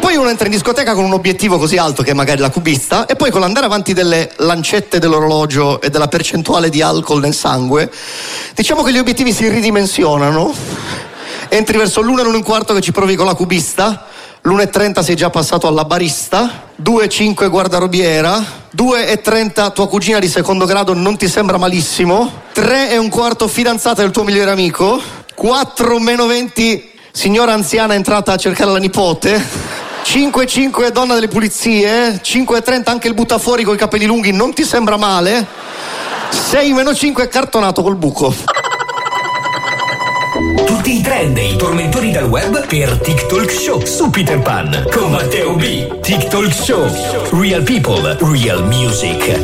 poi uno entra in discoteca con un obiettivo così alto che è magari la cubista, e poi con l'andare avanti delle lancette dell'orologio e della percentuale di alcol nel sangue, diciamo che gli obiettivi si ridimensionano. Entri verso l'1:15 che ci provi con la cubista, l'1:30 sei già passato alla barista, 2:05 guardarobiera, 2:30 tua cugina di secondo grado non ti sembra malissimo, 3:15 fidanzata del tuo migliore amico, 4:20 signora anziana entrata a cercare la nipote, 5:05 donna delle pulizie, 5:30 anche il buttafuori coi capelli lunghi non ti sembra male, 6:05 cartonato col buco. Tutti i trend e i tormentori dal web per TikTok Show su Peter Pan con Matteo B. TikTok Show. Real people, real music.